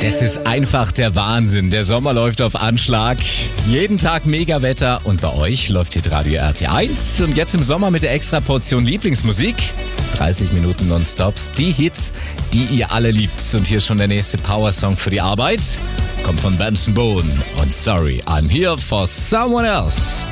Das ist einfach der Wahnsinn. Der Sommer läuft auf Anschlag. Jeden Tag mega Wetter und bei euch läuft hier Radio RT1. Und jetzt im Sommer mit der extra Portion Lieblingsmusik. 30 Minuten Nonstops. Die Hits, die ihr alle liebt. Und hier schon der nächste Power-Song für die Arbeit. Kommt von Benson Boone und Sorry, I'm Here for Someone Else.